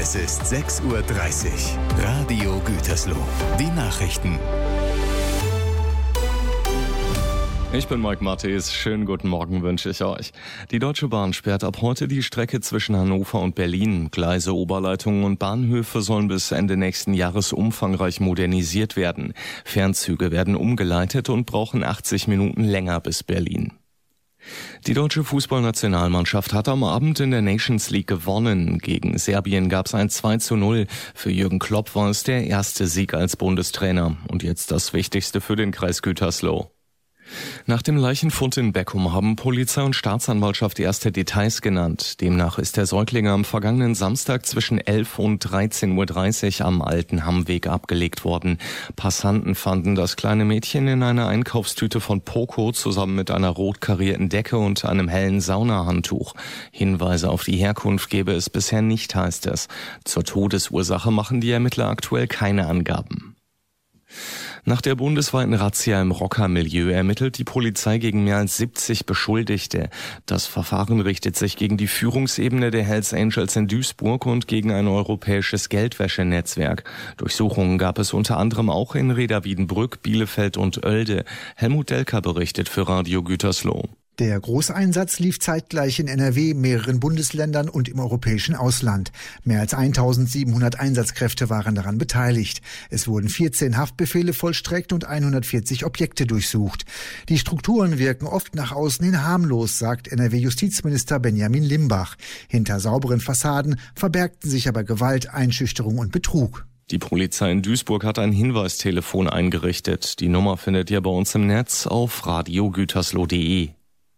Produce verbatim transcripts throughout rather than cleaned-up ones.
Es ist sechs Uhr dreißig. Radio Gütersloh. Die Nachrichten. Ich bin Mike Matthes. Schönen guten Morgen wünsche ich euch. Die Deutsche Bahn sperrt ab heute die Strecke zwischen Hannover und Berlin. Gleise, Oberleitungen und Bahnhöfe sollen bis Ende nächsten Jahres umfangreich modernisiert werden. Fernzüge werden umgeleitet und brauchen achtzig Minuten länger bis Berlin. Die deutsche Fußballnationalmannschaft hat am Abend in der Nations League gewonnen. Gegen Serbien gab es ein zwei zu null. Für Jürgen Klopp war es der erste Sieg als Bundestrainer. Und jetzt das Wichtigste für den Kreis Gütersloh. Nach dem Leichenfund in Beckum haben Polizei und Staatsanwaltschaft erste Details genannt. Demnach ist der Säugling am vergangenen Samstag zwischen elf und dreizehn Uhr dreißig am Alten Hammweg abgelegt worden. Passanten fanden das kleine Mädchen in einer Einkaufstüte von Poco zusammen mit einer rot karierten Decke und einem hellen Saunahandtuch. Hinweise auf die Herkunft gebe es bisher nicht, heißt es. Zur Todesursache machen die Ermittler aktuell keine Angaben. Nach der bundesweiten Razzia im Rockermilieu ermittelt die Polizei gegen mehr als siebzig Beschuldigte. Das Verfahren richtet sich gegen die Führungsebene der Hells Angels in Duisburg und gegen ein europäisches Geldwäschenetzwerk. Durchsuchungen gab es unter anderem auch in Reda-Wiedenbrück, Bielefeld und Oelde. Helmut Delker berichtet für Radio Gütersloh. Der Großeinsatz lief zeitgleich in N R W, mehreren Bundesländern und im europäischen Ausland. Mehr als eintausendsiebenhundert Einsatzkräfte waren daran beteiligt. Es wurden vierzehn Haftbefehle vollstreckt und hundertvierzig Objekte durchsucht. Die Strukturen wirken oft nach außen hin harmlos, sagt N R W-Justizminister Benjamin Limbach. Hinter sauberen Fassaden verbergten sich aber Gewalt, Einschüchterung und Betrug. Die Polizei in Duisburg hat ein Hinweistelefon eingerichtet. Die Nummer findet ihr bei uns im Netz auf radio gütersloh punkt de.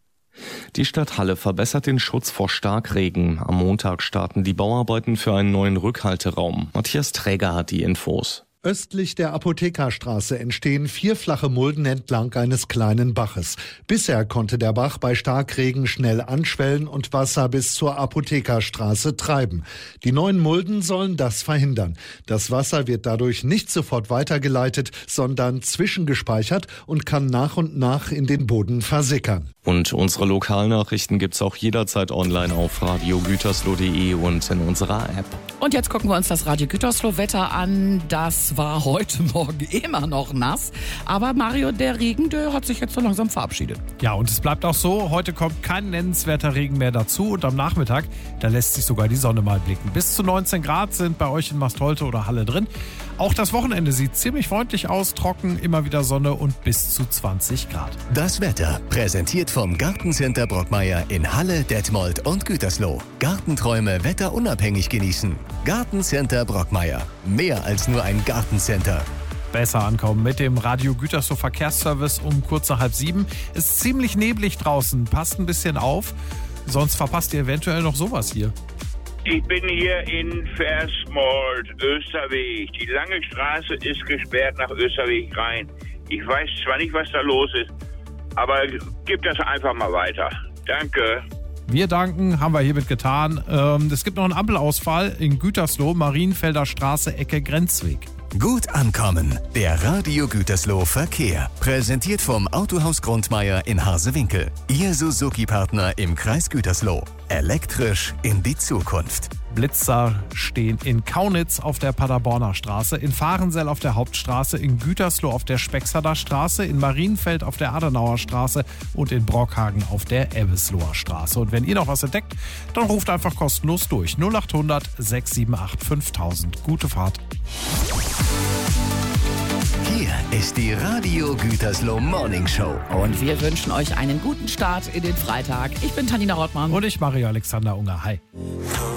Die Stadt Halle verbessert den Schutz vor Starkregen. Am Montag starten die Bauarbeiten für einen neuen Rückhalteraum. Matthias Träger hat die Infos. Östlich der Apothekerstraße entstehen vier flache Mulden entlang eines kleinen Baches. Bisher konnte der Bach bei Starkregen schnell anschwellen und Wasser bis zur Apothekerstraße treiben. Die neuen Mulden sollen das verhindern. Das Wasser wird dadurch nicht sofort weitergeleitet, sondern zwischengespeichert und kann nach und nach in den Boden versickern. Und unsere Lokalnachrichten gibt's auch jederzeit online auf radio gütersloh punkt de und in unserer App. Und jetzt gucken wir uns das Radio Gütersloh Wetter an. Das war heute Morgen immer noch nass. Aber Mario, der Regen, der hat sich jetzt so langsam verabschiedet. Ja, und es bleibt auch so. Heute kommt kein nennenswerter Regen mehr dazu. Und am Nachmittag, da lässt sich sogar die Sonne mal blicken. Bis zu neunzehn Grad sind bei euch in Mastholte oder Halle drin. Auch das Wochenende sieht ziemlich freundlich aus. Trocken, immer wieder Sonne und bis zu zwanzig Grad. Das Wetter präsentiert vom Gartencenter Brockmeier in Halle, Detmold und Gütersloh. Gartenträume wetterunabhängig genießen. Gartencenter Brockmeier. Mehr als nur ein Gartencenter. Besser ankommen mit dem Radio Gütersloh Verkehrsservice um kurz nach halb sieben. Ist ziemlich neblig draußen. Passt ein bisschen auf. Sonst verpasst ihr eventuell noch sowas hier. Ich bin hier in Versmold, Österweg. Die lange Straße ist gesperrt nach Österweg rein. Ich weiß zwar nicht, was da los ist, aber gib das einfach mal weiter. Danke. Wir danken, haben wir hiermit getan. Ähm, es gibt noch einen Ampelausfall in Gütersloh, Marienfelder Straße, Ecke Grenzweg. Gut ankommen. Der Radio Gütersloh Verkehr. Präsentiert vom Autohaus Grundmeier in Harsewinkel. Ihr Suzuki-Partner im Kreis Gütersloh. Elektrisch in die Zukunft. Blitzer stehen in Kaunitz auf der Paderborner Straße, in Fahrensell auf der Hauptstraße, in Gütersloh auf der Spexader Straße, in Marienfeld auf der Adenauer Straße und in Brockhagen auf der Ebbesloher Straße. Und wenn ihr noch was entdeckt, dann ruft einfach kostenlos durch. null acht hundert sechs sieben acht fünftausend. Gute Fahrt. Hier ist die Radio Gütersloh Morning Show. Und wir wünschen euch einen guten Start in den Freitag. Ich bin Tanina Rottmann. Und ich, Mario Alexander Unger. Hi.